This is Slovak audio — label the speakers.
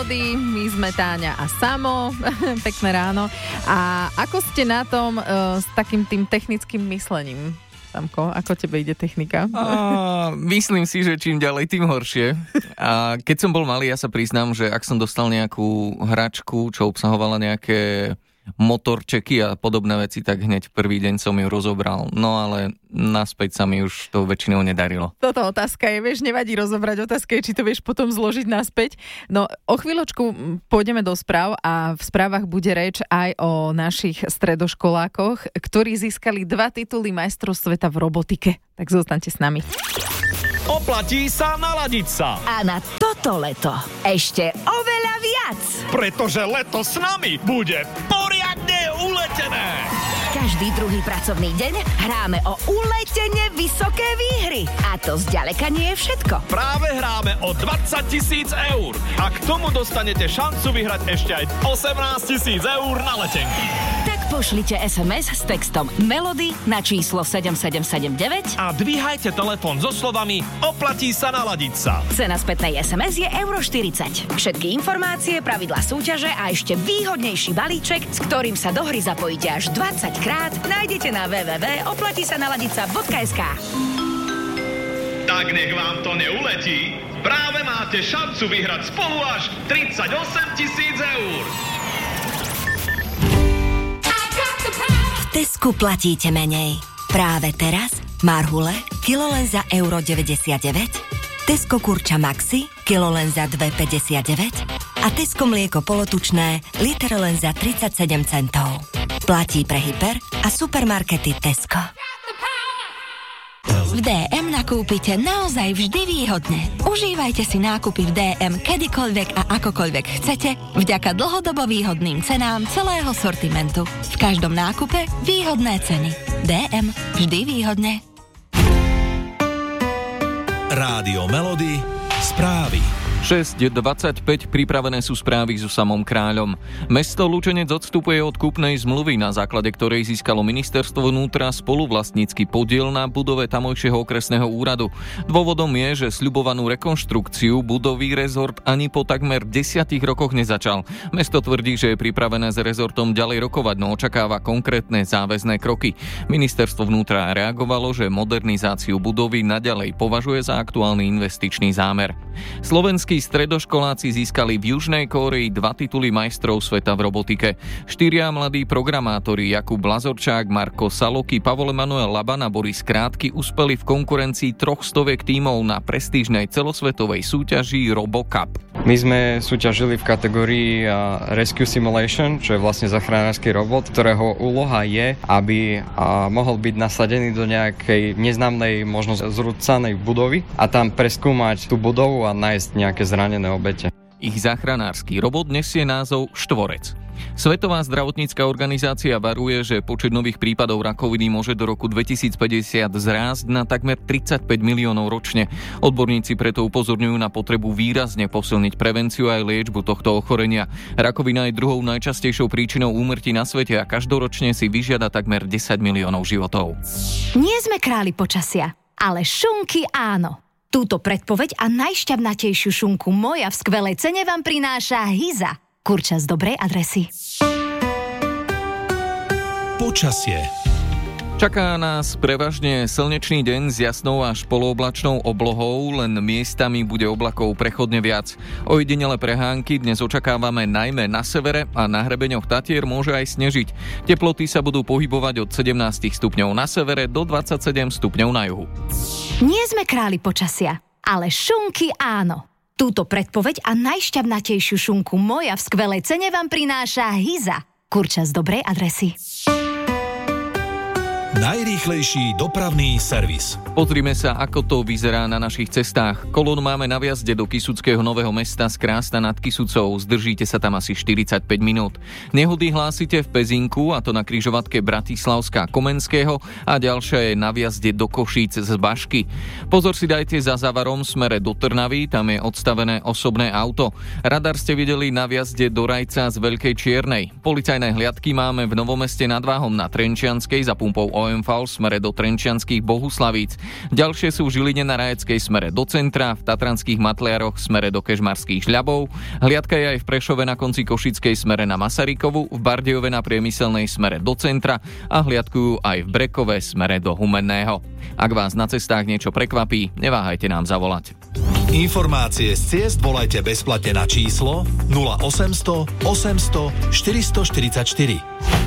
Speaker 1: Melody, my sme Táňa a Samo. Pekné ráno. A ako ste na tom s takým tým technickým myslením? Samko, ako tebe ide technika?
Speaker 2: Myslím si, že čím ďalej, tým horšie. A keď som bol malý, ja sa priznám, že ak som dostal nejakú hračku, čo obsahovala nejaké motorčeky a podobné veci, tak hneď prvý deň som ju rozobral. No ale naspäť sa mi už to väčšinou nedarilo.
Speaker 1: Toto otázka je, vieš, nevadí rozobrať, otázka je, či to vieš potom zložiť naspäť. No, o chvíľočku pôjdeme do správ a v správach bude reč aj o našich stredoškolákoch, ktorí získali 2 tituly majstrov sveta v robotike. Tak zostaňte s nami.
Speaker 3: Oplatí sa naladiť sa.
Speaker 4: A na toto leto ešte oveľa viac.
Speaker 3: Pretože leto s nami bude poriadne uletené.
Speaker 4: Každý druhý pracovný deň hráme o uletene vysoké výhry. A to zďaleka nie je všetko.
Speaker 3: Práve hráme o 20 000 eur. A k tomu dostanete šancu vyhrať ešte aj 18 000 eur na letenky.
Speaker 4: Tak pošlite SMS s textom Melody na číslo 7779
Speaker 3: a dvíhajte telefón so slovami oplatí sa naladiť sa.
Speaker 4: Cena spätnej SMS je €40. Všetky informácie, pravidlá súťaže a ešte výhodnejší balíček, s ktorým sa do hry zapojíte až 20 krát, nájdete na www.oplatisanaladica.sk.
Speaker 3: Tak nech vám to neuletí. Práve máte šancu vyhrať spolu až 38 000 eur.
Speaker 5: V Tesku platíte menej. Práve teraz marhule kilo len za €1,99, Tesco kurča Maxi kilo len za €2,59 a Tesco mlieko polotučné liter len za 37 centov. Platí pre hyper a supermarkety Tesco.
Speaker 6: V DM nakúpite naozaj vždy výhodne. Užívajte si nákupy v DM kedykoľvek a akokoľvek chcete vďaka dlhodobo výhodným cenám celého sortimentu. V každom nákupe výhodné ceny. DM vždy výhodne.
Speaker 7: Rádio Melody, správy.
Speaker 2: 6:25 pripravené sú správy so Samom Kráľom. Mesto Lučenec odstupuje od kúpnej zmluvy, na základe ktorej získalo ministerstvo vnútra spoluvlastnícky podiel na budove tamojšieho okresného úradu. Dôvodom je, že sľubovanú rekonštrukciu budovy rezort ani po takmer 10 rokoch nezačal. Mesto tvrdí, že je pripravené s rezortom ďalej rokovať, no očakáva konkrétne záväzné kroky. Ministerstvo vnútra reagovalo, že modernizáciu budovy naďalej považuje za aktuálny investičný zámer. Slovenskí stredoškoláci získali v Južnej Kórei 2 tituly majstrov sveta v robotike. 4 mladí programátori Jakub Lazorčák, Marko Saloky, Pavol Emanuel Laban a Boris Krátky uspeli v konkurencii 300 tímov na prestížnej celosvetovej súťaži RoboCup.
Speaker 8: My sme súťažili v kategórii Rescue Simulation, čo je vlastne záchranársky robot, ktorého úloha je, aby mohol byť nasadený do nejakej neznámej, možno zrúcanej budovy a tam preskúmať tú budovu a nájsť nejaké zranené obete.
Speaker 2: Ich záchranársky robot nesie názov Štvorec. Svetová zdravotnícka organizácia varuje, že počet nových prípadov rakoviny môže do roku 2050 zrásť na takmer 35 miliónov ročne. Odborníci preto upozorňujú na potrebu výrazne posilniť prevenciu aj liečbu tohto ochorenia. Rakovina je druhou najčastejšou príčinou úmrtí na svete a každoročne si vyžiada takmer 10 miliónov životov.
Speaker 6: Nie sme králi počasia, ale šunky áno. Túto predpoveď a najšťavnatejšiu šunku moja v skvelej cene vám prináša Hyza. Kurča z dobrej adresy.
Speaker 7: Počasie.
Speaker 2: Čaká nás prevažne slnečný deň s jasnou až polooblačnou oblohou, len miestami bude oblakov prechodne viac. Ojedinele prehánky dnes očakávame najmä na severe a na hrebeňoch Tatier môže aj snežiť. Teploty sa budú pohybovať od 17 stupňov na severe do 27 stupňov na juhu.
Speaker 6: Nie sme králi počasia, ale šunky áno. Túto predpoveď a najšťavnatejšiu šunku moja v skvelej cene vám prináša Hyza. Kurča z dobrej adresy.
Speaker 7: Najrýchlejší dopravný servis.
Speaker 2: Pozrime sa, ako to vyzerá na našich cestách. Kolónu máme na vjazde do Kysuckého Nového Mesta z Krásna nad Kysucou. Zdržíte sa tam asi 45 minút. Nehody hlásite v Pezinku, a to na križovatke Bratislavská Komenského, a ďalšia je na vjazde do Košíc z Bašky. Pozor si dajte za Zavarom smere do Trnavy, tam je odstavené osobné auto. Radar ste videli na vjazde do Rajca z Veľkej Čiernej. Policajné hliadky máme v Novom Meste nad Váhom na Trenčianskej za pumpou OMV v smere do Trenčianskych Bohuslavíc. Ďalšie sú v Žiline na Rajeckej smere do centra, v Tatranských Matliaroch smere do Kežmarských Žľabov. Hliadka je aj v Prešove na konci Košickej smere na Masarykovu, v Bardejove na Priemyselnej smere do centra a hliadkujú aj v Brekove smere do Humenného. Ak vás na cestách niečo prekvapí, neváhajte nám zavolať.
Speaker 7: Informácie z ciest volajte bezplatne na číslo 0800 800 444.